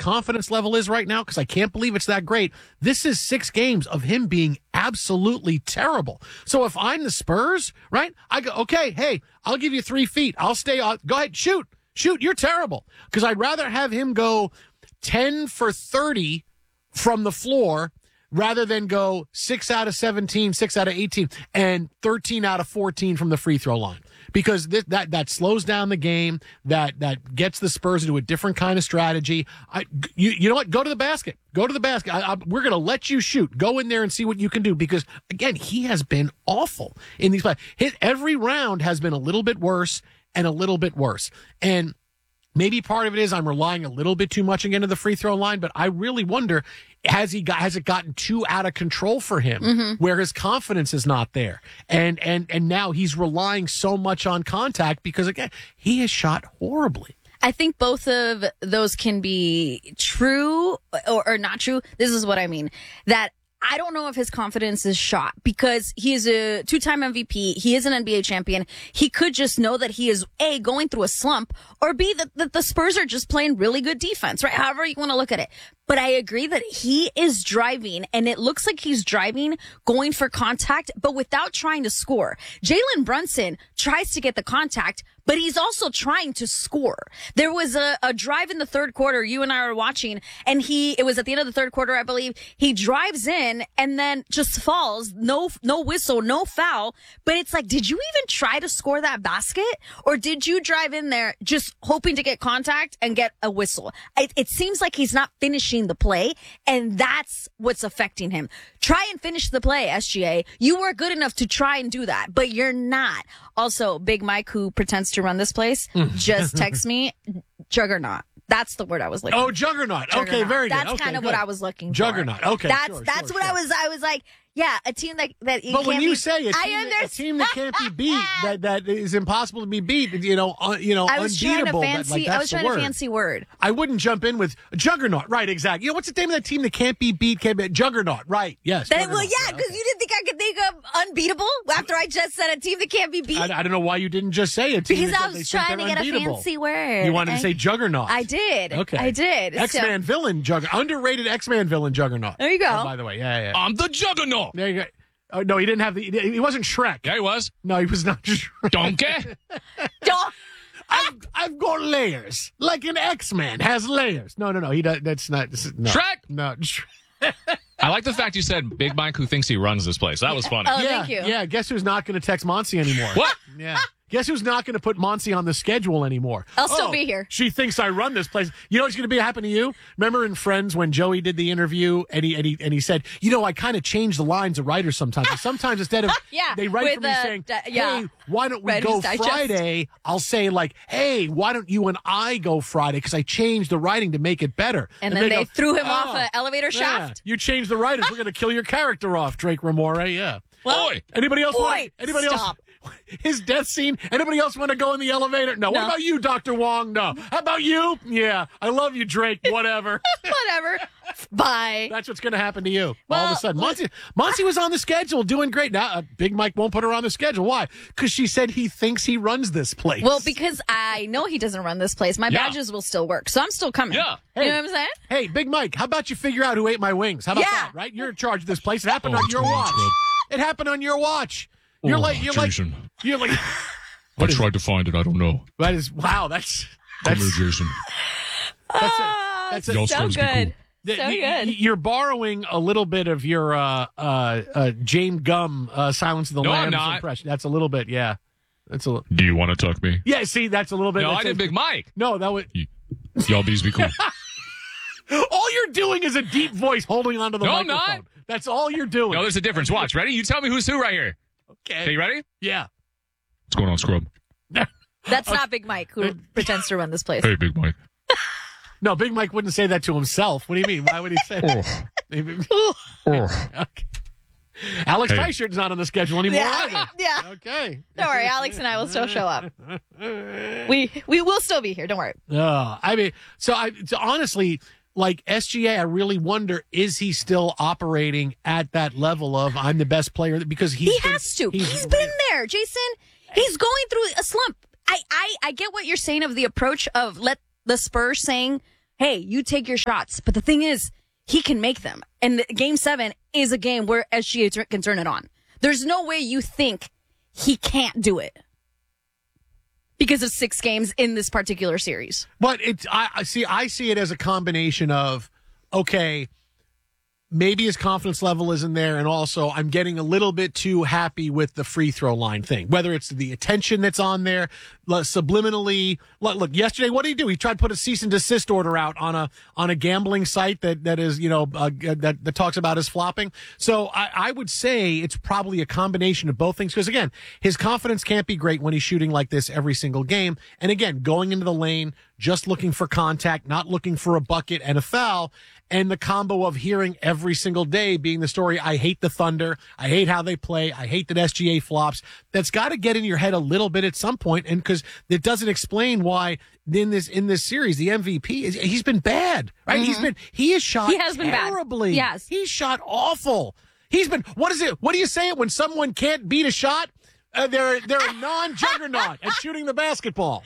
confidence level is right now, because I can't believe it's that great, this is 6 games of him being absolutely terrible. So if I'm the Spurs, right, I go, okay, hey, I'll give you 3 feet. I'll stay on. Go ahead, shoot, you're terrible. Because I'd rather have him go 10 for 30 from the floor rather than go 6 out of 17, 6 out of 18, and 13 out of 14 from the free throw line. Because that slows down the game, that gets the Spurs into a different kind of strategy. You know what? Go to the basket. Go to the basket. We're going to let you shoot. Go in there and see what you can do. Because, again, he has been awful in these plays. Every round has been a little bit worse and a little bit worse. And maybe part of it is I'm relying a little bit too much again to the free throw line, but I really wonder, has it gotten too out of control for him where his confidence is not there? And now he's relying so much on contact because, again, he has shot horribly. I think both of those can be true or not true. This is what I mean. That I don't know if his confidence is shot because he is a 2-time MVP. He is an NBA champion. He could just know that he is A, going through a slump, or B, that the Spurs are just playing really good defense, right? However you want to look at it. But I agree that he is driving, and it looks like he's driving, going for contact, but without trying to score. Jalen Brunson tries to get the contact, but he's also trying to score. There was a drive in the third quarter, you and I were watching, and it was at the end of the third quarter, I believe. He drives in and then just falls. No whistle, no foul. But it's like, did you even try to score that basket? Or did you drive in there just hoping to get contact and get a whistle? It seems like he's not finishing the play, and that's what's affecting him. Try and finish the play, SGA. You were good enough to try and do that, but you're not. Also, Big Mike, who pretends to run this place, just text me, juggernaut. That's the word I was looking for. Oh, juggernaut. Okay, very good. That's kind of what I was looking for. Juggernaut. Okay, That's what I was like, yeah, a team that but when you say a team that can't be beat, that is impossible to be beat, unbeatable. I was trying a fancy word. I wouldn't jump in with juggernaut. Right, exactly. What's the name of that team that can't be beat? Juggernaut. Right. Yes. Well, yeah, because you didn't think I could think of unbeatable after I just said a team that can't be beat. I don't know why you didn't just say a team. Because I was trying to get a fancy word. You wanted to say juggernaut. I did. Okay. I did. X-Man villain juggernaut. Underrated X-Man villain juggernaut. There you go. Oh, by the way, yeah. I'm the juggernaut. There you go. Oh, no, he didn't have he wasn't Shrek. Yeah, he was. No, he was not Shrek. Donkey. I've got layers. Like an X-Man has layers. No, he does. That's not. No. Shrek. No. I like the fact you said Big Mike who thinks he runs this place. That was funny. Oh, thank you. Yeah, guess who's not going to text Monsi anymore? What? Yeah. Guess who's not going to put Monsi on the schedule anymore? I'll still be here. She thinks I run this place. You know what's going to happen to you? Remember in Friends when Joey did the interview and he said, I kind of change the lines of writers sometimes. Sometimes instead of they write for me saying, hey, why don't we go Friday? I'll say like, hey, why don't you and I go Friday? Because I changed the writing to make it better. And then they threw him off an elevator shaft. You changed the writers. We're going to kill your character off, Drake Ramore. Yeah. Well, anybody else? Anybody stop. else? His death scene. Anybody else want to go in the elevator? No. What about you, Dr. Wong? No. How about you? Yeah. I love you, Drake. Whatever. Whatever. Bye. That's what's going to happen to you. All of a sudden. Monsi was on the schedule doing great. Now, Big Mike won't put her on the schedule. Why? Because she said he thinks he runs this place. Well, because I know he doesn't run this place. My badges will still work. So I'm still coming. Yeah. You know what I'm saying? Hey, Big Mike, how about you figure out who ate my wings? How about that, right? You're in charge of this place. It happened on your watch. It happened on your watch. You're like. I tried to find it. I don't know. That's Come here, Jason. That's so good. Cool. So good. You're borrowing a little bit of your James Gum Silence of the Lambs impression. That's a little bit, yeah. That's a little. Do you want to tuck me? Yeah, see, that's a little bit. No, I did Big Mike. No, that was. Y'all bees be cool. All you're doing is a deep voice holding onto the microphone. No, I'm not. That's all you're doing. No, there's a difference. Watch. Ready? You tell me who's who right here. Okay. You ready? Yeah. What's going on, Scrub? That's not Big Mike who pretends to run this place. Hey, Big Mike. No, Big Mike wouldn't say that to himself. What do you mean? Why would he say that? Okay. Alex Teichert's not on the schedule anymore either. Yeah. Okay. Don't worry, Alex and I will still show up. We will still be here. Don't worry. So honestly, like SGA, I really wonder, is he still operating at that level of I'm the best player? Because he has to. He's been there, Jason. He's going through a slump. I get what you're saying of the approach of let the Spurs saying, hey, you take your shots. But the thing is, he can make them. And game 7 is a game where SGA can turn it on. There's no way you think he can't do it because of 6 games in this particular series. But I see it as a combination of, okay, maybe his confidence level isn't there, and also I'm getting a little bit too happy with the free throw line thing, whether it's the attention that's on there, subliminally. Look, yesterday, what did he do? He tried to put a cease and desist order out on a gambling site that is, that talks about his flopping. So I would say it's probably a combination of both things, because again, his confidence can't be great when he's shooting like this every single game. And again, going into the lane, just looking for contact, not looking for a bucket and a foul. And the combo of hearing every single day being the story, I hate the Thunder, I hate how they play, I hate that SGA flops. That's got to get in your head a little bit at some point, and because it doesn't explain why in this series the MVP he's been bad, right? Mm-hmm. He has shot He has been bad. terribly. Yes, he's shot awful. He's been, what is it? What do you say it when someone can't beat a shot? They're a non-juggernaut at shooting the basketball.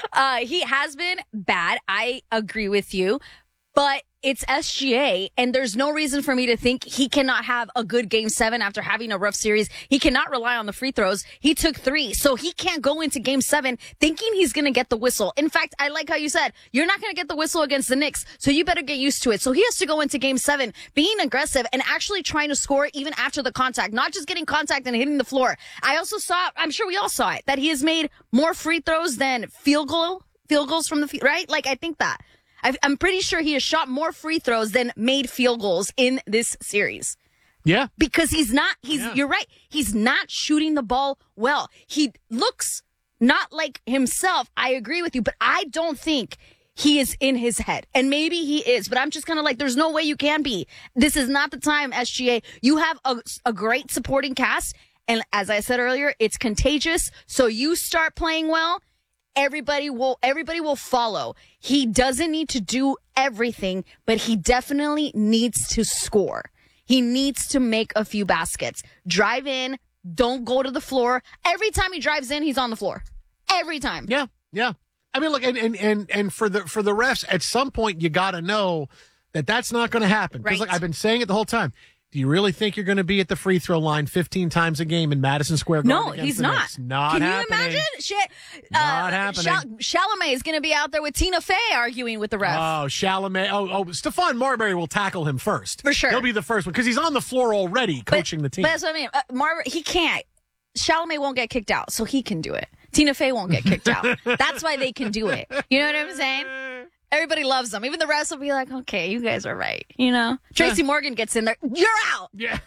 He has been bad. I agree with you, but it's SGA, and there's no reason for me to think he cannot have a good game 7 after having a rough series. He cannot rely on the free throws. He took 3, so he can't go into game 7 thinking he's going to get the whistle. In fact, I like how you said, you're not going to get the whistle against the Knicks, so you better get used to it. So he has to go into game 7 being aggressive and actually trying to score even after the contact, not just getting contact and hitting the floor. I also saw, I'm sure we all saw it, that he has made more free throws than field goals from the field, right? Like, I think that. I'm pretty sure he has shot more free throws than made field goals in this series. Yeah. Because you're right. He's not shooting the ball well. He looks not like himself. I agree with you, but I don't think he is in his head. And maybe he is, but I'm just kind of like, there's no way you can be. This is not the time, SGA. You have a great supporting cast. And as I said earlier, it's contagious. So you start playing well, everybody will follow. He doesn't need to do everything, but he definitely needs to score. He needs to make a few baskets. Drive in, don't go to the floor. Every time he drives in, he's on the floor. Every time. Yeah, yeah. I mean, look, and for the refs, at some point you got to know that that's not going to happen. Because Right. I've been saying it the whole time. Do you really think you're going to be at the free throw line 15 times a game in Madison Square Garden? No, he's not. Knicks? Not Can happening. you imagine? Shit. Not happening. Chalamet is going to be out there with Tina Fey arguing with the ref. Oh, Chalamet. Oh, Stephon Marbury will tackle him first. For sure. He'll be the first one because he's on the floor already coaching the team. But that's what I mean. He can't. Chalamet won't get kicked out, so he can do it. Tina Fey won't get kicked out. That's why they can do it. You know what I'm saying? Everybody loves them. Even the refs will be like, okay, you guys are right. You know? Tracy Morgan gets in there. You're out. Yeah.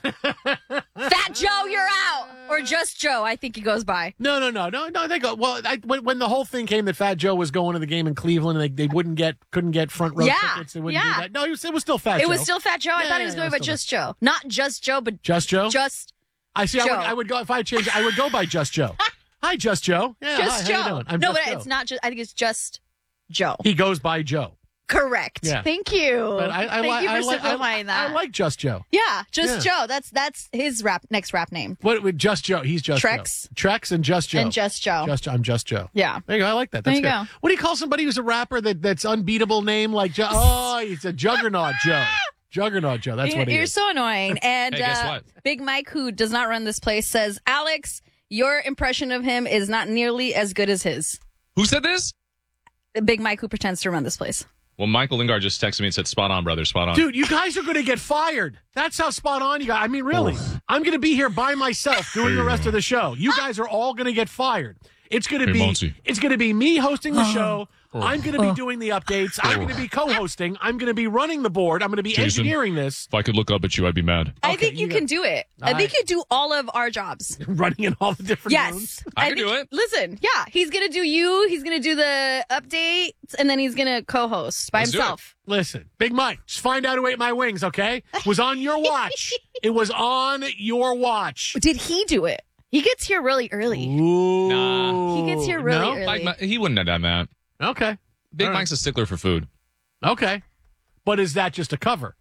Fat Joe, you're out. Or just Joe, I think he goes by. No. They go. Well, when the whole thing came that Fat Joe was going to the game in Cleveland and they couldn't get front row tickets. They wouldn't do that. No, it was still Fat Joe. It was still Fat Joe. I thought he was going by Just Joe. Not Just Joe, but Just Joe? Just I see. Joe. I would go, if I change it, I would go by Just Joe. Hi, Just Joe. Yeah, Just hi, Joe. How you doing? I'm No, Just but Joe. it's not just, I think it's Just Joe. He goes by Joe. Correct. Yeah. Thank you. But Thank you for simplifying that. I like Just Joe. Yeah, Just Joe. That's his next rap name. What with Just Joe? He's Just Trex. Joe. Trex and Just Joe. And Just Joe. I'm Just Joe. Yeah. There you go. I like that. That's There you good. go. What do you call somebody who's a rapper that's unbeatable name like Joe? Oh, he's a Juggernaut Joe. Juggernaut Joe. That's what he You're is. so annoying. And Hey, guess what? Big Mike, who does not run this place, says, Alex, your impression of him is not nearly as good as his. Who said this? Big Mike, who pretends to run this place. Well, Michael Lingard just texted me and said, spot on, brother, spot on. Dude, you guys are going to get fired. That's how spot on you got. I mean, really. I'm going to be here by myself doing the rest of the show. You guys are all going to get fired. It's going to Hey, Monty. it's going to be me hosting the show. I'm going to be doing the updates. I'm going to be co-hosting. I'm going to be running the board. I'm going to be Jason, engineering this. If I could look up at you, I'd be mad. I Okay, think you you can do it. I think you do all of our jobs. Running in all the different rooms. Yes. I can think- do it. Listen, yeah. He's going to do you. He's going to do the updates, and then he's going to co-host by Let's do it. himself. Listen, Big Mike, just find out who ate my wings, okay? It was on your watch. It was on your watch. Did he do it? He gets here really early. Ooh. Nah. He gets here really No? early. He wouldn't have done that. Okay. Big All right. Mike's a stickler for food. Okay. But is that just a cover?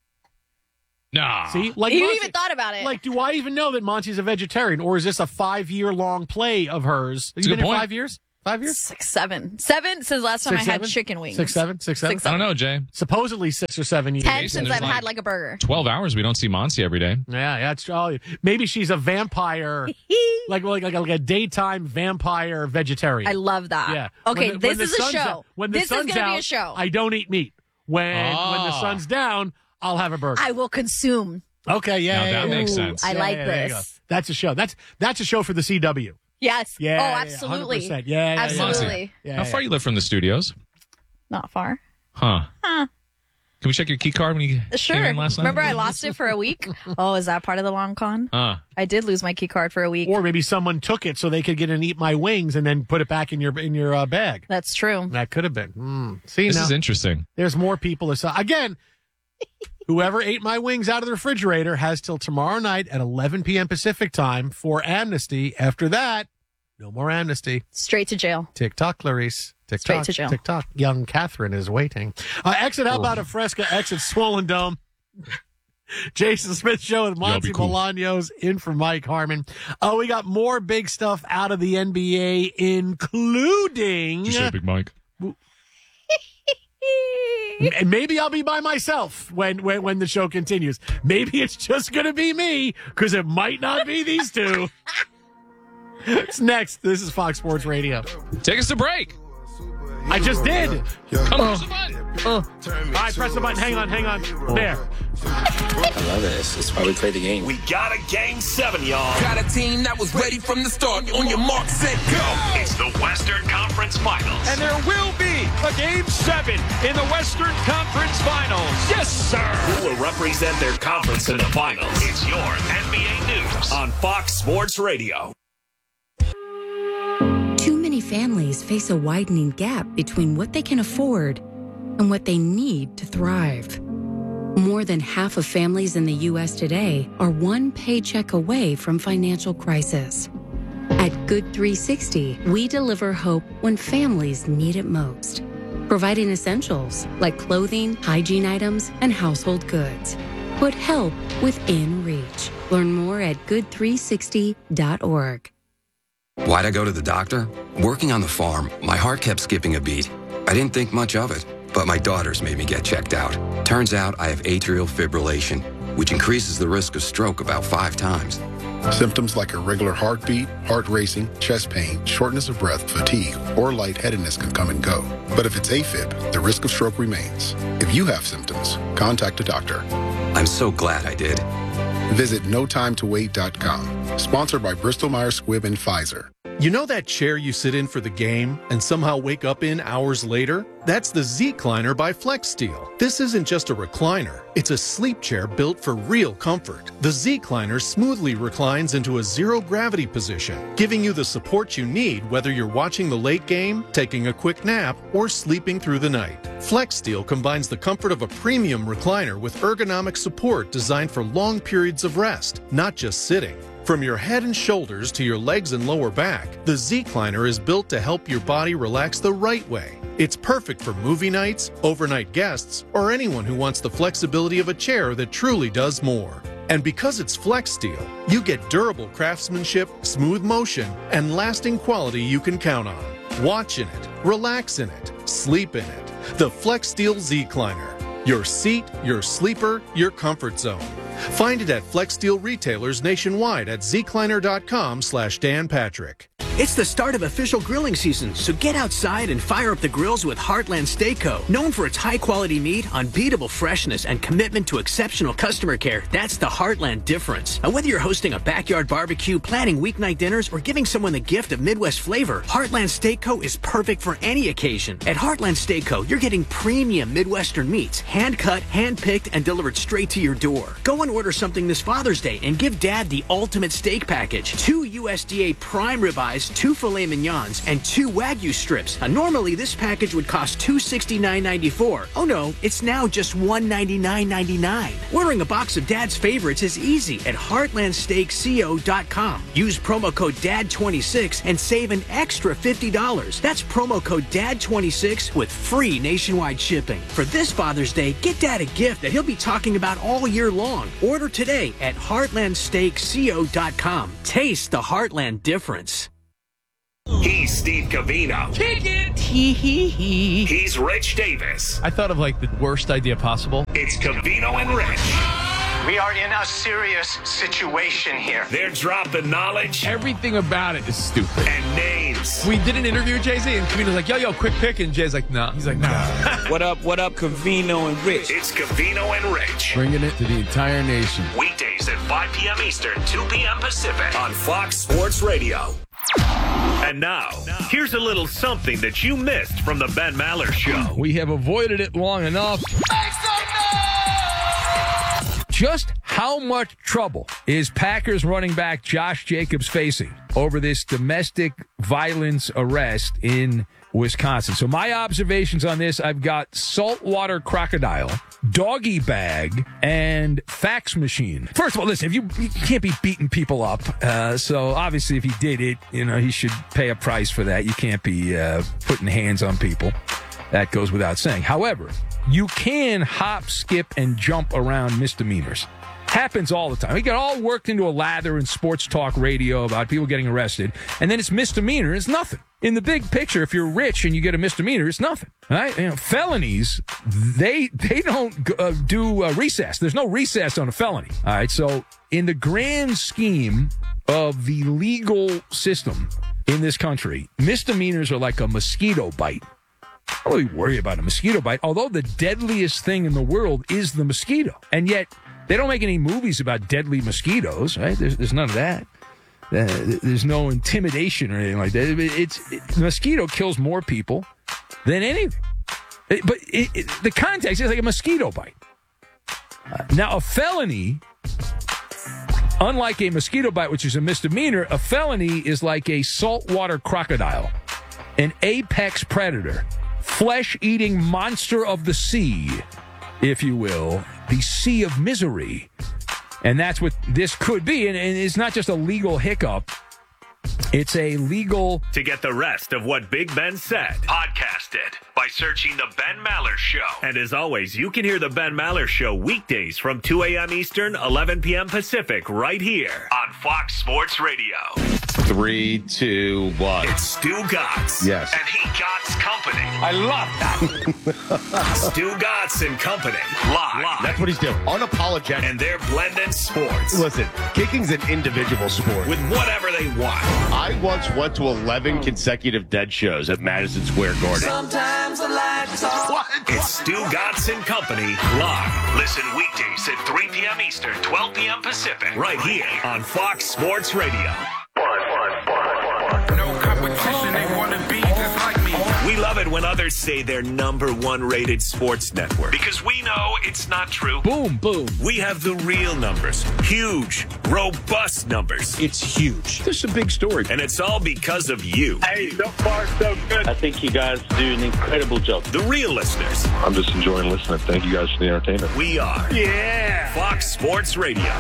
Nah. See? Like You Monty- even thought about it. Like, do I even know that Monty's a vegetarian, or is this a 5-year long play of hers? That's a You good been here point. 5 years? 5 years? 6, 7. 7 since last time 6, I had 7? chicken wings. 6, 7? 6, 7? 6, I don't know, Jay. Supposedly 6 or 7 years. 10 since there's I've had like a burger. 12 hours. We don't see Monty every day. Yeah, that's all. Maybe she's a vampire, like a daytime vampire vegetarian. I love that. Yeah. Okay, When this the is a sun's show. out- when the This is sun's going to be out, a show. I don't eat meat. When the sun's down, I'll have a burger. I will consume. Okay, yeah, Now yeah, that yeah. makes sense. I like there you go. this. That's a show. That's a show for the CW. Yes. Yeah. Oh, absolutely. 100%. Yeah, yeah, Absolutely. yeah. How far you live from the studios? Not far. Huh. Can we check your key card when you Sure. came in last night? Remember I lost it for a week? Oh, is that part of the long con? I did lose my key card for a week. Or maybe someone took it so they could get and eat my wings and then put it back in your bag. That's true. That could have been. See, This now, is interesting. there's more people. Again, whoever ate my wings out of the refrigerator has till tomorrow night at 11 p.m. Pacific time for amnesty. After that, no more amnesty. Straight to jail. TikTok, Clarice. TikTok. Straight to jail. TikTok. Young Catherine is waiting. Exit, how about a Fresca? Exit Swollen Dome. Jason Smith Show with Monty cool. Bolaños in for Mike Harmon. We got more big stuff out of the NBA, including... Did you say Big Mike? And maybe I'll be by myself when the show continues. Maybe it's just going to be me, because it might not be these two. It's next. This is Fox Sports Radio. Take us to break. I just did. Come on, push the button. All right, press the button. Hang on. There. I love it. It's why we play the game. We got a Game 7, y'all. Got a team that was ready from the start. On your mark, set, go. It's the Western Conference Finals. And there will be a Game 7 in the Western Conference Finals. Yes, sir. Who will represent their conference in the finals? It's your NBA News on Fox Sports Radio. Too many families face a widening gap between what they can afford and what they need to thrive. More than half of families in the U.S. today are one paycheck away from financial crisis. At Good 360, we deliver hope when families need it most, providing essentials like clothing, hygiene items, and household goods. Put help within reach. Learn more at good360.org. Why'd I go to the doctor? Working on the farm, my heart kept skipping a beat. I didn't think much of it, but my daughters made me get checked out. Turns out I have atrial fibrillation, which increases the risk of stroke about 5 times. Symptoms like irregular heartbeat, heart racing, chest pain, shortness of breath, fatigue, or lightheadedness can come and go. But if it's AFib, the risk of stroke remains. If you have symptoms, contact a doctor. I'm so glad I did. Visit notimetowait.com. Sponsored by Bristol-Myers Squibb and Pfizer. You know that chair you sit in for the game and somehow wake up in hours later? That's the Z-Cliner by FlexSteel. This isn't just a recliner. It's a sleep chair built for real comfort. The Z-Cliner smoothly reclines into a zero-gravity position, giving you the support you need whether you're watching the late game, taking a quick nap, or sleeping through the night. FlexSteel combines the comfort of a premium recliner with ergonomic support designed for long periods of rest, not just sitting. From your head and shoulders to your legs and lower back, the Z-Cliner is built to help your body relax the right way. It's perfect for movie nights, overnight guests, or anyone who wants the flexibility of a chair that truly does more. And because it's FlexSteel, you get durable craftsmanship, smooth motion, and lasting quality you can count on. Watch in it, relax in it, sleep in it. The FlexSteel Z-Cliner. Your seat, your sleeper, your comfort zone. Find it at FlexSteel retailers nationwide at zcliner.com/Dan Patrick. It's the start of official grilling season, so get outside and fire up the grills with Heartland Steak Co. Known for its high-quality meat, unbeatable freshness, and commitment to exceptional customer care, that's the Heartland difference. Now, whether you're hosting a backyard barbecue, planning weeknight dinners, or giving someone the gift of Midwest flavor, Heartland Steak Co. is perfect for any occasion. At Heartland Steak Co., you're getting premium Midwestern meats, hand-cut, hand-picked, and delivered straight to your door. Go and order something this Father's Day and give Dad the ultimate steak package. 2 USDA prime ribeyes, 2 filet mignons, and 2 Wagyu strips. Now, normally, this package would cost $269.94. Oh no, it's now just $199.99. Ordering a box of Dad's favorites is easy at heartlandsteakco.com. Use promo code DAD26 and save an extra $50. That's promo code DAD26 with free nationwide shipping. For this Father's Day, get Dad a gift that he'll be talking about all year long. Order today at heartlandsteakco.com. Taste the Heartland difference. He's Steve Covino. Kick it. He's Rich Davis. I thought of like the worst idea possible. It's Covino and Rich. We are in a serious situation here. They're dropping knowledge. Everything about it is stupid. And names. We did an interview with Jay-Z, and Covino's like, yo, quick pick. And Jay's like, nah. He's like, nah. What up, Covino and Rich? It's Covino and Rich. Bringing it to the entire nation. Weekdays at 5 p.m. Eastern, 2 p.m. Pacific on Fox Sports Radio. And now, here's a little something that you missed from the Ben Maller Show. We have avoided it long enough. Just how much trouble is Packers running back Josh Jacobs facing over this domestic violence arrest in Wisconsin? So my observations on this, I've got saltwater crocodile, doggy bag, and fax machine. First of all, listen, you can't be beating people up. So obviously if he did it, he should pay a price for that. You can't be putting hands on people. That goes without saying. However, you can hop, skip, and jump around misdemeanors. Happens all the time. We get all worked into a lather in sports talk radio about people getting arrested, and then it's misdemeanor. It's nothing. In the big picture, if you're rich and you get a misdemeanor, it's nothing. Right? Felonies, they don't do recess. There's no recess on a felony. All right. So in the grand scheme of the legal system in this country, misdemeanors are like a mosquito bite. I don't really worry about a mosquito bite, although the deadliest thing in the world is the mosquito. And yet, they don't make any movies about deadly mosquitoes, right? There's none of that. There's no intimidation or anything like that. The mosquito kills more people than anything. But the context is like a mosquito bite. Now, a felony, unlike a mosquito bite, which is a misdemeanor, a felony is like a saltwater crocodile, an apex predator, flesh-eating monster of the sea, if you will, the sea of misery. And that's what this could be. And it's not just a legal hiccup. It's a legal... To get the rest of what Big Ben said, podcast it by searching The Ben Maller Show. And as always, you can hear The Ben Maller Show weekdays from 2 a.m. Eastern, 11 p.m. Pacific, right here on Fox Sports Radio. 3, 2, 1. It's Stu Gatz. Yes. And he Gatz Company. I love that. Stu Gatz and Company. Live. That's what he's doing. Unapologetic. And they're blending sports. Listen, kicking's an individual sport. With whatever they want. I once went to 11 consecutive Dead shows at Madison Square Garden. Sometimes the lights are what? It's Stu Gatz and Company live. Listen weekdays at 3 p.m. Eastern, 12 p.m. Pacific, right here on Fox Sports Radio. No competition, they want to be just like me. We love it when others say they're #1 rated sports network because we know it's not true. Boom, boom. We have the real numbers. Huge, robust numbers. It's huge. This is a big story. And it's all because of you. Hey, so far so good. I think you guys do an incredible job. The real listeners. I'm just enjoying listening. Thank you guys for the entertainment. We are. Yeah. Fox Sports Radio.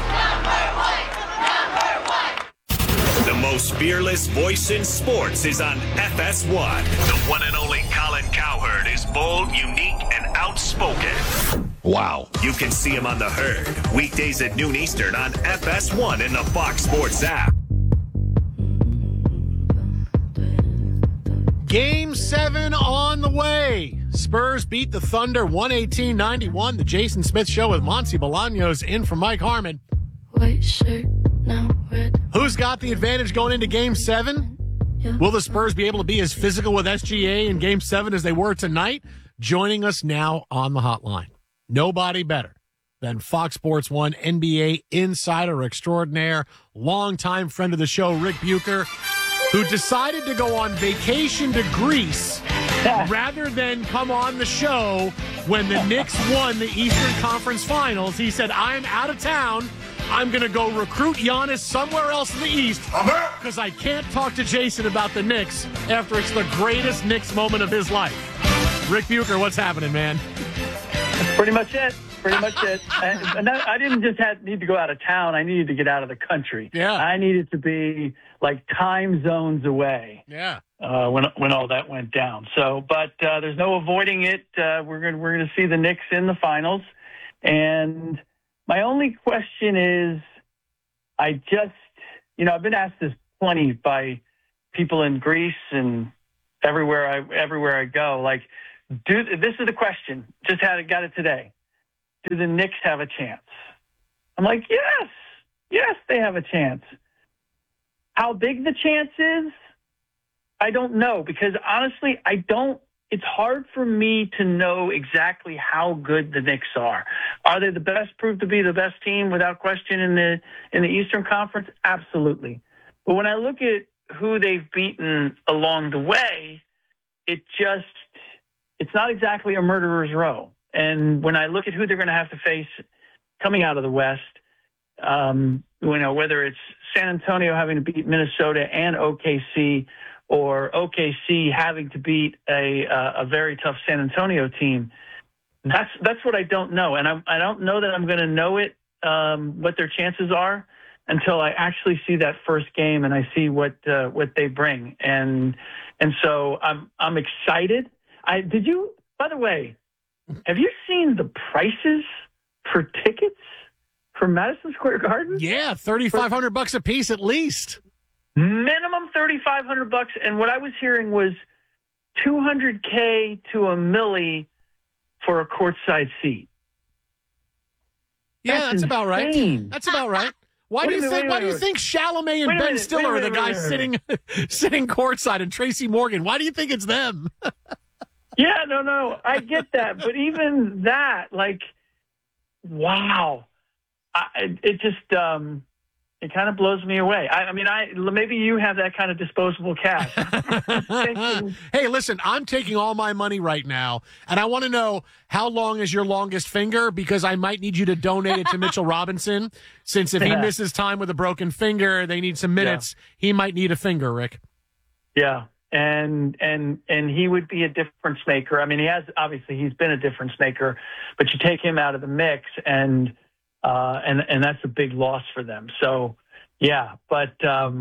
The most fearless voice in sports is on FS1. The one and only Colin Cowherd is bold, unique, and outspoken. Wow. You can see him on The Herd, weekdays at noon Eastern on FS1 in the Fox Sports app. Game 7 on the way. Spurs beat the Thunder 118-91. The Jason Smith Show with Monty Bolaños in for Mike Harmon. White shirt, now red. Who's got the advantage going into Game 7? Yeah. Will the Spurs be able to be as physical with SGA in Game 7 as they were tonight? Joining us now on the hotline, nobody better than Fox Sports 1 NBA insider extraordinaire, longtime friend of the show, Rick Bucher, who decided to go on vacation to Greece rather than come on the show when the Knicks won the Eastern Conference Finals. He said, I'm out of town. I'm going to go recruit Giannis somewhere else in the East because I can't talk to Jason about the Knicks after it's the greatest Knicks moment of his life. Rick Bucher, what's happening, man? That's pretty much it. And I didn't just need to go out of town. I needed to get out of the country. Yeah. I needed to be like time zones away. Yeah. When all that went down. So, but there's no avoiding it. We're going to see the Knicks in the finals. And my only question is, I've been asked this plenty by people in Greece and everywhere I go. Like, this is the question. Just got it today. Do the Knicks have a chance? I'm like, yes, they have a chance. How big the chance is, I don't know, because honestly, it's hard for me to know exactly how good the Knicks are. Are they proved to be the best team without question in the Eastern Conference? Absolutely. But when I look at who they've beaten along the way, it's not exactly a murderer's row. And when I look at who they're going to have to face coming out of the West, whether it's San Antonio having to beat Minnesota and OKC, or OKC having to beat a very tough San Antonio team, that's what I don't know, and I don't know that I'm going to know it, what their chances are, until I actually see that first game and I see what they bring, and so I'm excited. By the way, have you seen the prices for tickets for Madison Square Garden? Yeah, $3,500 a piece at least. Minimum $3,500, and what I was hearing was $200K to $1 million for a courtside seat. Yeah, that's about right. That's about right. Why do you think Chalamet and Ben Stiller are the guys sitting courtside, and Tracy Morgan? Why do you think it's them? Yeah, no, I get that, but even that, like, wow, it kind of blows me away. I mean, maybe you have that kind of disposable cash. Hey, listen, I'm taking all my money right now, and I want to know how long is your longest finger, because I might need you to donate it to Mitchell Robinson, since if he misses time with a broken finger, they need some minutes. Yeah. He might need a finger, Rick. Yeah, and he would be a difference maker. I mean, he's been a difference maker, but you take him out of the mix, and that's a big loss for them. So, yeah. But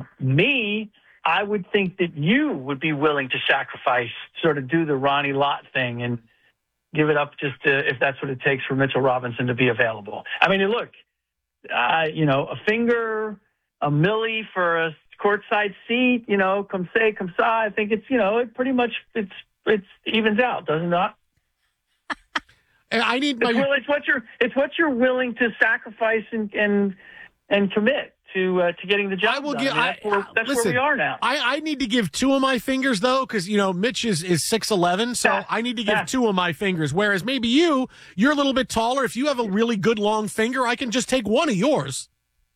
I would think that you would be willing to sacrifice, sort of do the Ronnie Lott thing and give it up if that's what it takes for Mitchell Robinson to be available. I mean, look, a finger, $1 million for a courtside seat, come sa. I think it's, it pretty much, it evens out, does it not? And I need it's what you're willing to sacrifice and commit to getting the job done. That's where we are now. I need to give 2 of my fingers, though, because Mitch is 6'11", so I need to give 2 of my fingers. Whereas maybe you're a little bit taller. If you have a really good long finger, I can just take 1 of yours.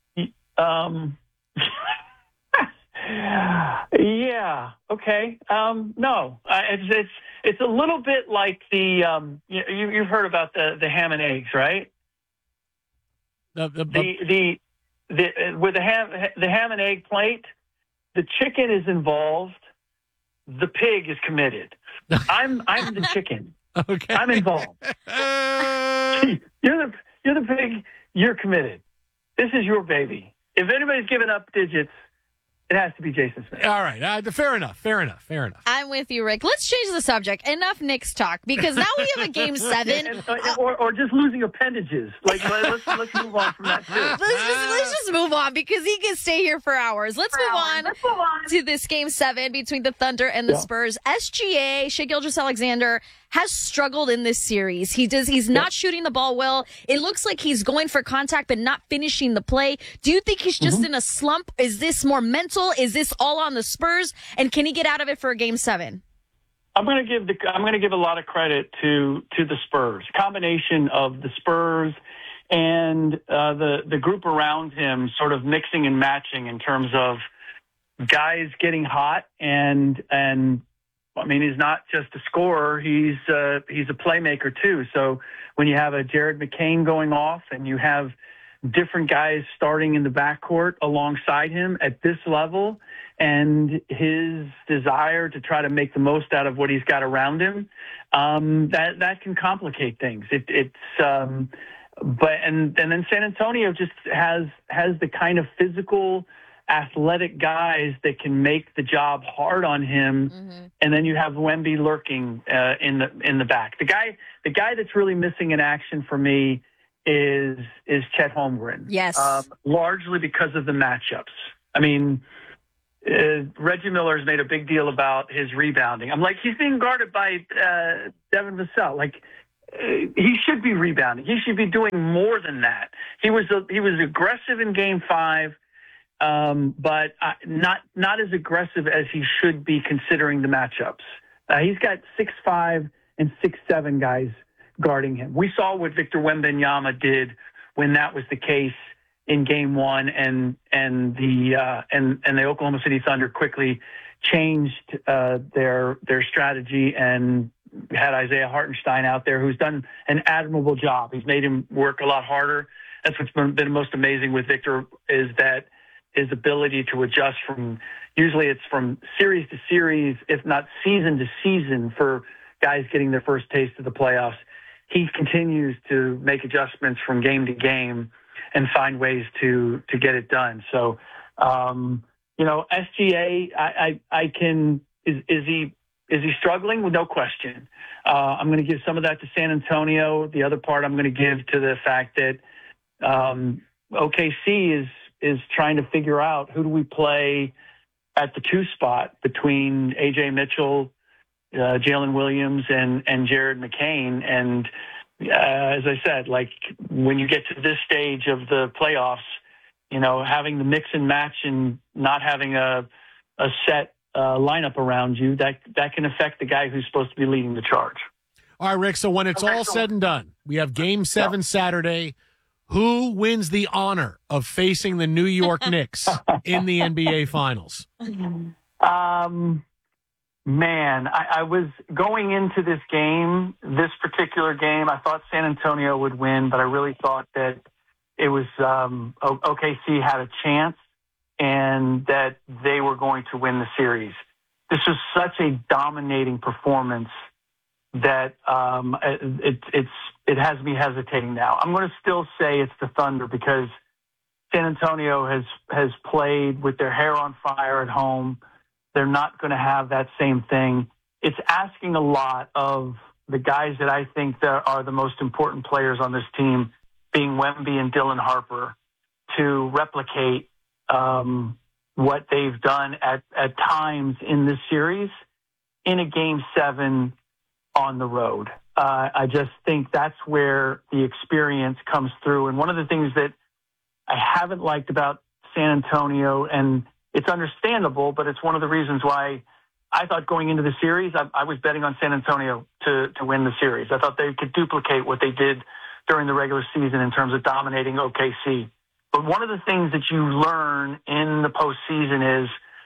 Yeah. Okay. No. It's a little bit like the you've heard about the ham and eggs, right? With the ham and egg plate, the chicken is involved. The pig is committed. I'm the chicken. Okay. I'm involved. You're the pig. You're committed. This is your baby. If anybody's giving up digits, it has to be Jason Smith. All right. Fair enough. I'm with you, Rick. Let's change the subject. Enough Knicks talk, because now we have a Game 7. or just losing appendages. Like, let's move on from that, too. Let's just move on, because he can stay here for hours. Let's move on to this Game 7 between the Thunder and the Spurs. SGA, Shai Gilgeous-Alexander, has struggled in this series. He's not shooting the ball well. It looks like he's going for contact but not finishing the play. Do you think he's just in a slump? Is this more mental? Is this all on the Spurs? And can he get out of it for a Game 7? I'm going to give a lot of credit to the Spurs. Combination of the Spurs and the group around him, sort of mixing and matching in terms of guys getting hot and I mean, he's not just a scorer; he's a playmaker too. So when you have a Jared McCain going off, and you have different guys starting in the backcourt alongside him at this level, and his desire to try to make the most out of what he's got around him, that can complicate things. Then San Antonio just has the kind of physical, athletic guys that can make the job hard on him, and then you have Wemby lurking in the back. The guy that's really missing in action for me is Chet Holmgren. Yes, largely because of the matchups. I mean, Reggie Miller has made a big deal about his rebounding. I'm like, he's being guarded by Devin Vassell. Like, he should be rebounding. He should be doing more than that. He was aggressive in Game 5, but not as aggressive as he should be considering the matchups. He's got 6'5" and 6'7" guys guarding him. We saw what Victor Wembanyama did when that was the case in Game 1, and the Oklahoma City Thunder quickly changed their strategy and had Isaiah Hartenstein out there, who's done an admirable job. He's made him work a lot harder. That's what's been most amazing with Victor, is that his ability to adjust from series to series, if not season to season, for guys getting their first taste of the playoffs. He continues to make adjustments from game to game and find ways to get it done. So, SGA, is he struggling? Well, no question. I'm going to give some of that to San Antonio. The other part I'm going to give to the fact that OKC is trying to figure out who do we play at the 2 spot between A.J. Mitchell, Jalen Williams, and Jared McCain. And as I said, like, when you get to this stage of the playoffs, having the mix and match and not having a set lineup around you, that can affect the guy who's supposed to be leading the charge. All right, Rick, so when it's all said and done, we have Game 7 Saturday. Who wins the honor of facing the New York Knicks in the NBA Finals? Man, I was going into this particular game, I thought San Antonio would win, but I really thought that it was OKC had a chance and that they were going to win the series. This was such a dominating performance that it has me hesitating now. I'm going to still say it's the Thunder because San Antonio has played with their hair on fire at home. They're not going to have that same thing. It's asking a lot of the guys that I think that are the most important players on this team, being Wemby and Dylan Harper, to replicate what they've done at times in this series in a Game 7 on the road. I just think that's where the experience comes through. And one of the things that I haven't liked about San Antonio, and it's understandable, but it's one of the reasons why I thought going into the series, I was betting on San Antonio to win the series. I thought they could duplicate what they did during the regular season in terms of dominating OKC. But one of the things that you learn in the postseason is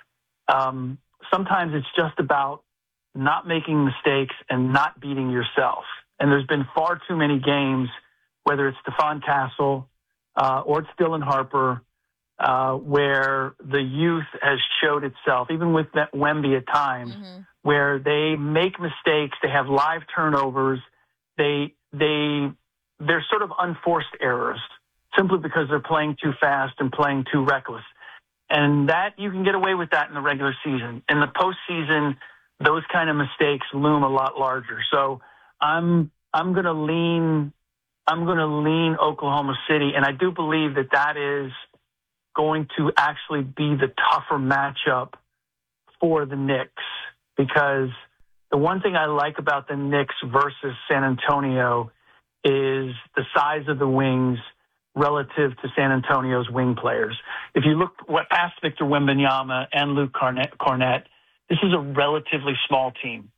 sometimes it's just about not making mistakes and not beating yourself. And there's been far too many games, whether it's Stephon Castle or it's Dylan Harper, where the youth has showed itself, even with that Wemby at times, where they make mistakes, they have live turnovers, they're sort of unforced errors simply because they're playing too fast and playing too reckless. And that you can get away with that in the regular season. In the postseason, those kind of mistakes loom a lot larger. So I'm going to lean Oklahoma City, and I do believe that is going to actually be the tougher matchup for the Knicks, because the one thing I like about the Knicks versus San Antonio is the size of the wings relative to San Antonio's wing players. If you look past Victor Wembanyama and Luke Cornett, this is a relatively small team.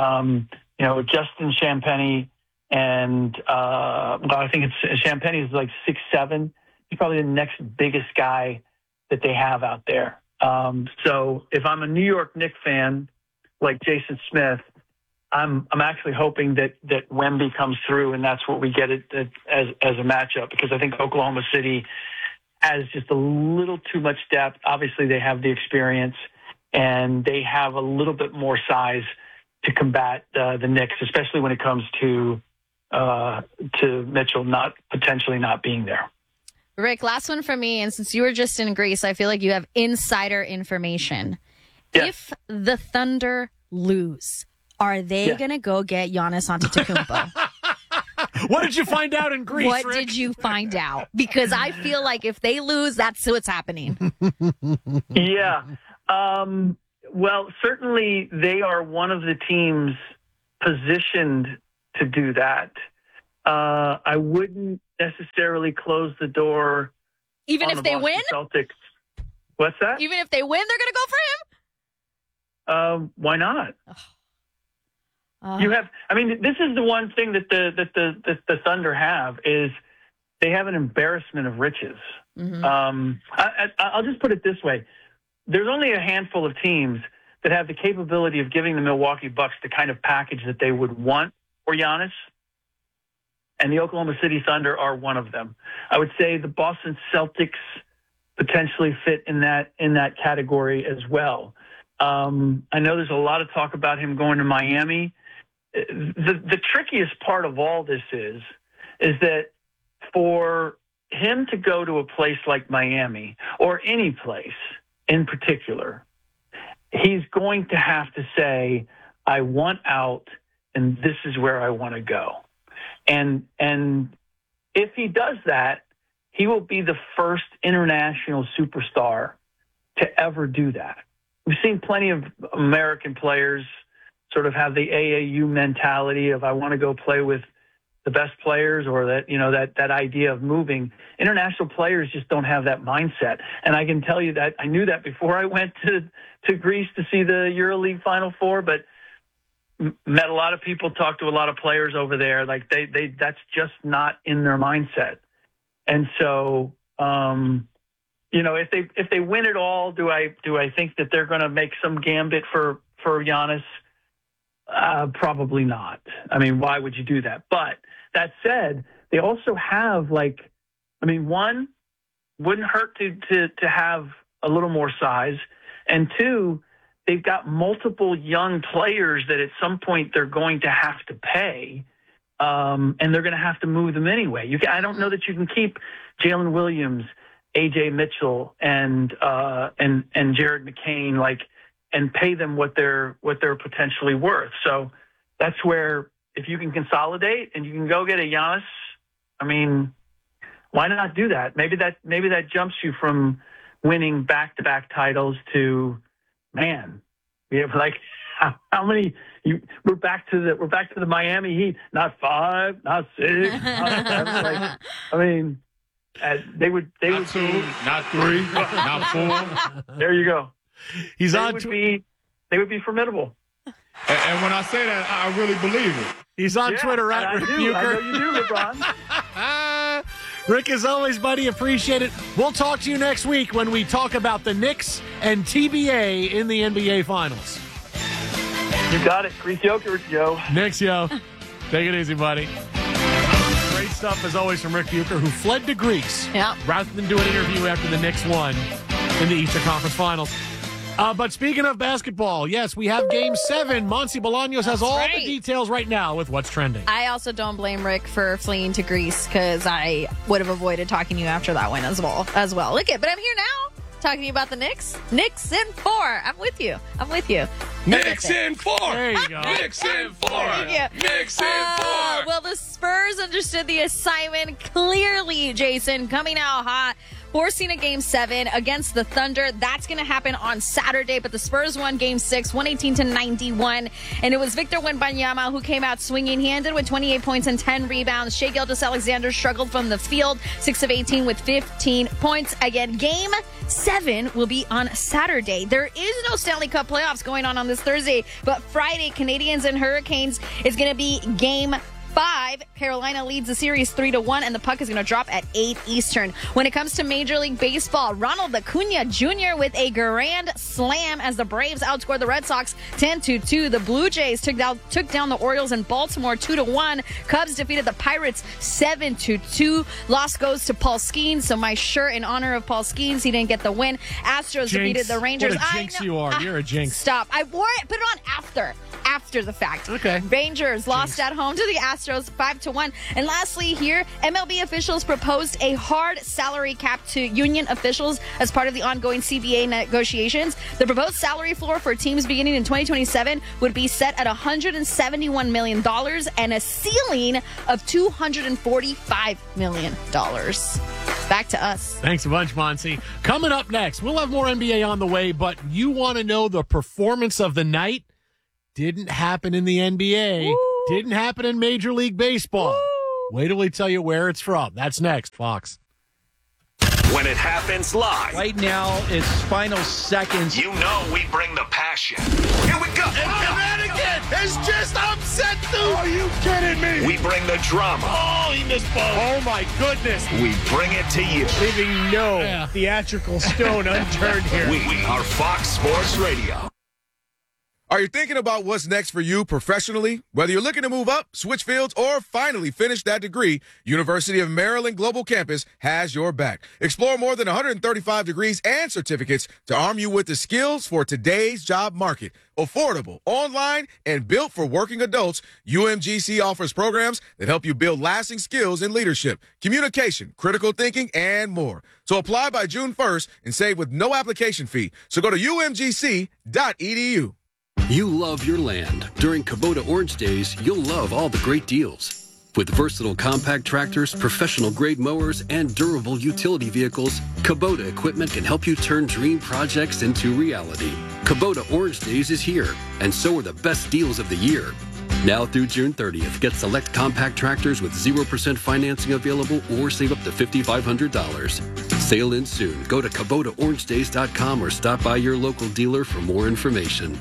Justin Champagnie and I think it's Champagnie is like 6'7". He's probably the next biggest guy that they have out there. So if I'm a New York Knicks fan like Jason Smith, I'm actually hoping that Wemby comes through, and that's what we get as a matchup, because I think Oklahoma City has just a little too much depth. Obviously, they have the experience, and they have a little bit more size to combat the Knicks, especially when it comes to Mitchell potentially not being there. Rick, last one from me, and since you were just in Greece, I feel like you have insider information. Yeah. If the Thunder lose, are they going to go get Giannis Antetokounmpo? What did you find out in Greece, What Rick? did you find out? Because I feel like if they lose, that's what's happening. Yeah. Well, certainly they are one of the teams positioned to do that. I wouldn't necessarily close the door. Even if they win? Celtics. What's that? Even if they win, they're going to go for him? Why not? You have. I mean, this is the one thing that the Thunder have is they have an embarrassment of riches. Mm-hmm. I'll just put it this way: there's only a handful of teams that have the capability of giving the Milwaukee Bucks the kind of package that they would want for Giannis, and the Oklahoma City Thunder are one of them. I would say the Boston Celtics potentially fit in that category as well. I know there's a lot of talk about him going to Miami. The trickiest part of all this is that for him to go to a place like Miami or any place in particular, he's going to have to say, I want out and this is where I want to go. And if he does that, he will be the first international superstar to ever do that. We've seen plenty of American players sort of have the AAU mentality of I want to go play with the best players, or that idea of moving. International players just don't have that mindset. And I can tell you that I knew that before I went to Greece to see the EuroLeague Final Four, but met a lot of people, talked to a lot of players over there. Like they that's just not in their mindset. And so, if they win it all, do I think that they're going to make some gambit for Giannis? Probably not. I mean, why would you do that? But that said, they also have one, wouldn't hurt to have a little more size, and two, they've got multiple young players that at some point they're going to have to pay, and they're going to have to move them anyway. I don't know that you can keep Jalen Williams, AJ Mitchell, and Jared McCain and pay them what they're potentially worth. So that's where, if you can consolidate and you can go get a Giannis, I mean, why not do that? Maybe that jumps you from winning back-to-back titles to, man, we have how many? We're back to the Miami Heat. Not 5, not 6, not 7. I mean, they would not 2, not 3, not 4. There you go. They would be formidable. And when I say that, I really believe it. He's on Twitter at Rick Bucher. I know you do, LeBron. Rick, as always, buddy, appreciate it. We'll talk to you next week when we talk about the Knicks and TBA in the NBA Finals. You got it. Grease yogurt, yo. Knicks, yo. Take it easy, buddy. Great stuff, as always, from Rick Bucher, who fled to Greece rather than do an interview after the Knicks won in the Eastern Conference Finals. But speaking of basketball, yes, we have Game 7. Monty Bolaños has all the details right now with what's trending. I also don't blame Rick for fleeing to Greece, because I would have avoided talking to you after that win as well. Look it, but I'm here now talking to you about the Knicks. Knicks in 4. I'm with you. Knicks in 4. There you go. Knicks in 4. Thank you. Knicks in 4. Well, the Spurs understood the assignment clearly, Jason, coming out hot, forcing a Game 7 against the Thunder. That's going to happen on Saturday, but the Spurs won Game 6, 118-91, and it was Victor Wembanyama who came out swinging. He ended with 28 points and 10 rebounds. Shai Gilgeous-Alexander struggled from the field, 6 of 18 with 15 points. Again, Game 7 will be on Saturday. There is no Stanley Cup playoffs going on this Thursday, but Friday, Canadiens and Hurricanes is going to be Game 5. Carolina leads the series 3-1, and the puck is going to drop at 8 Eastern. When it comes to Major League Baseball, Ronald Acuna Jr. with a grand slam as the Braves outscored the Red Sox 10-2. The Blue Jays took down the Orioles in Baltimore 2-1. Cubs defeated the Pirates 7-2. Loss goes to Paul Skeens, so my shirt in honor of Paul Skeens. He didn't get the win. Astros defeated the Rangers. What a jinx you are. You're a jinx. Stop. I wore it, put it on after after the fact. Okay. Rangers lost at home to the Astros 5-1. And lastly here, MLB officials proposed a hard salary cap to union officials as part of the ongoing CBA negotiations. The proposed salary floor for teams beginning in 2027 would be set at $171 million and a ceiling of $245 million. Back to us. Thanks a bunch, Monty. Coming up next, we'll have more NBA on the way, but you want to know the performance of the night? Didn't happen in the NBA. Woo. Didn't happen in Major League Baseball. Woo. Wait till we tell you where it's from. That's next, Fox. When it happens live. Right now, it's final seconds. You know we bring the passion. Here we go. Again. It's just upset, dude. Are you kidding me? We bring the drama. Oh, he missed both. Oh, my goodness. We bring it to you. Leaving no theatrical stone unturned here. We are Fox Sports Radio. Are you thinking about what's next for you professionally? Whether you're looking to move up, switch fields, or finally finish that degree, University of Maryland Global Campus has your back. Explore more than 135 degrees and certificates to arm you with the skills for today's job market. Affordable, online, and built for working adults, UMGC offers programs that help you build lasting skills in leadership, communication, critical thinking, and more. So apply by June 1st and save with no application fee. So go to umgc.edu. You love your land. During Kubota Orange Days, you'll love all the great deals. With versatile compact tractors, professional-grade mowers, and durable utility vehicles, Kubota equipment can help you turn dream projects into reality. Kubota Orange Days is here, and so are the best deals of the year. Now through June 30th, get select compact tractors with 0% financing available or save up to $5,500. Sale ends soon. Go to KubotaOrangeDays.com or stop by your local dealer for more information.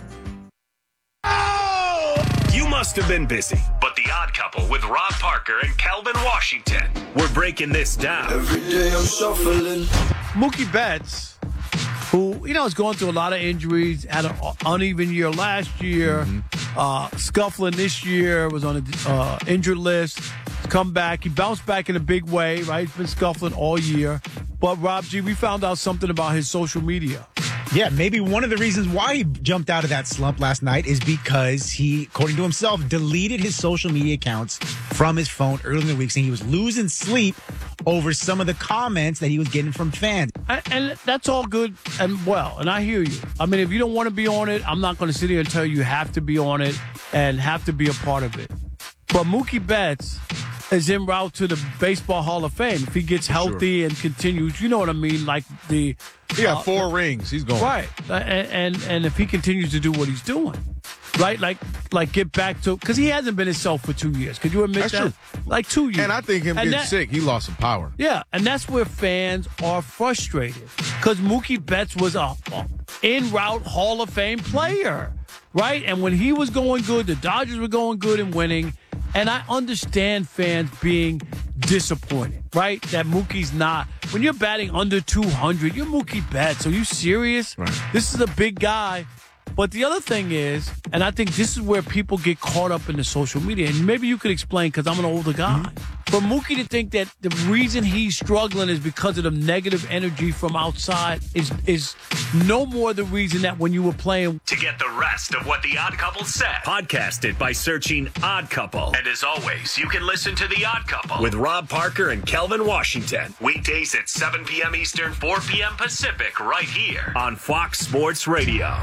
You must have been busy, but The Odd Couple with Rob Parker and Calvin Washington. We're breaking this down. Every day I'm shuffling. Mookie Betts, who, is going through a lot of injuries, had an uneven year last year, scuffling this year, was on an injured list, come back. He bounced back in a big way, right? He's been scuffling all year. But, Rob G., we found out something about his social media. Yeah, maybe one of the reasons why he jumped out of that slump last night is because he, according to himself, deleted his social media accounts from his phone early in the week, saying he was losing sleep over some of the comments that he was getting from fans. And that's all good and well, and I hear you. I mean, if you don't want to be on it, I'm not going to sit here and tell you have to be on it and have to be a part of it. But Mookie Betts is en route to the Baseball Hall of Fame. If he gets healthy and continues, you know what I mean? Like he got 4 rings. He's going. Right. And if he continues to do what he's doing, right? Like get back to, because he hasn't been himself for 2 years. Could you admit that? True. Like 2 years. And I think him getting sick, he lost some power. Yeah. And that's where fans are frustrated because Mookie Betts was a en route Hall of Fame player, right? And when he was going good, the Dodgers were going good and winning. And I understand fans being disappointed, right? That Mookie's not. When you're batting under 200, you're Mookie Betts. Are you serious? Right. This is a big guy. But the other thing is, and I think this is where people get caught up in the social media, and maybe you could explain because I'm an older guy. For Mookie to think that the reason he's struggling is because of the negative energy from outside is no more the reason that when you were playing. To get the rest of what The Odd Couple said, podcast it by searching Odd Couple. And as always, you can listen to The Odd Couple with Rob Parker and Kelvin Washington. Weekdays at 7 p.m. Eastern, 4 p.m. Pacific, right here on Fox Sports Radio.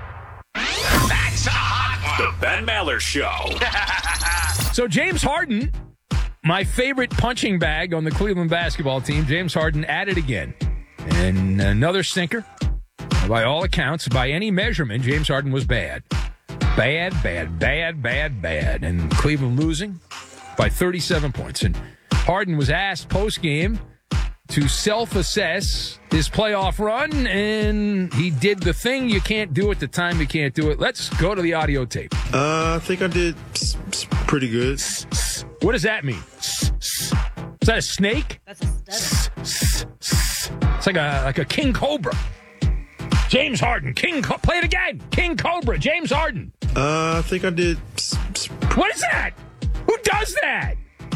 That's a hot one. The Ben Maller Show. So James Harden, my favorite punching bag on the Cleveland basketball team, James Harden at it again. And another stinker. By all accounts, by any measurement, James Harden was bad. Bad. And Cleveland losing by 37 points. And Harden was asked post-game to self-assess his playoff run, and he did the thing you can't do at the time you can't do it. Let's go to the audio tape. I think I did pretty good. What does that mean? Is that a snake? That's a stutter. It's like a king cobra. James Harden, play it again. King Cobra, James Harden. I think I did. What is that? Who does that?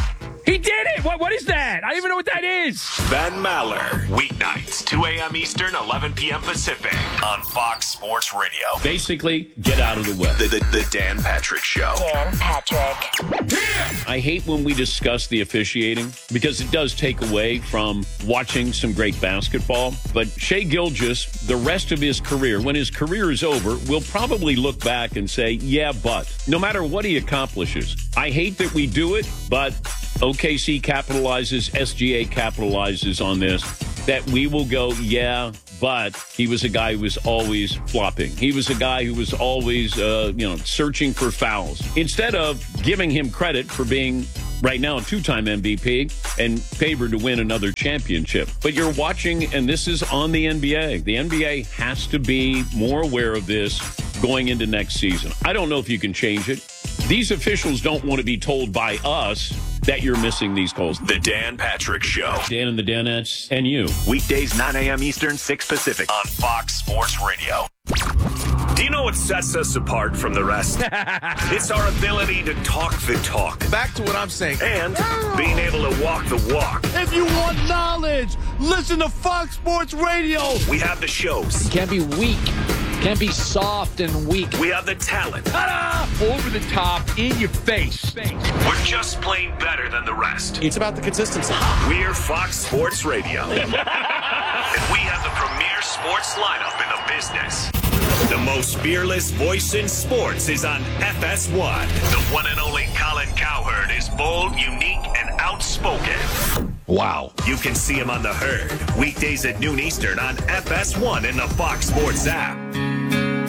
He did it! What is that? I don't even know what that is. Ben Maller, weeknights, 2 a.m. Eastern, 11 p.m. Pacific, on Fox Sports Radio. Basically, get out of the way. The Dan Patrick Show. Dan Patrick. I hate when we discuss the officiating because it does take away from watching some great basketball. But Shai Gilgeous, the rest of his career, when his career is over, will probably look back and say, yeah, but no matter what he accomplishes, I hate that we do it, but OKC capitalizes, SGA capitalizes on this, that we will go, yeah, but he was a guy who was always flopping. He was a guy who was always, searching for fouls. Instead of giving him credit for being right now a two-time MVP and favored to win another championship. But you're watching, and this is on the NBA. The NBA has to be more aware of this going into next season. I don't know if you can change it. These officials don't want to be told by us that you're missing these calls. The Dan Patrick Show. Dan and the Danettes and you. Weekdays, 9 a.m. Eastern, 6 Pacific, on Fox Sports Radio. Do you know what sets us apart from the rest? It's our ability to talk the talk. Back to what I'm saying. And being able to walk the walk. If you want knowledge, listen to Fox Sports Radio. We have the shows. Can't be weak. Can't be soft and weak. We have the talent. Ta-da! Over the top, in your face. We're just plain better than the rest. It's about the consistency. We're Fox Sports Radio. And we have the premier sports lineup in the business. The most fearless voice in sports is on FS1. The one and only Colin Cowherd is bold, unique, and outspoken. Wow. You can see him on The Herd, weekdays at noon Eastern on FS1 in the Fox Sports app.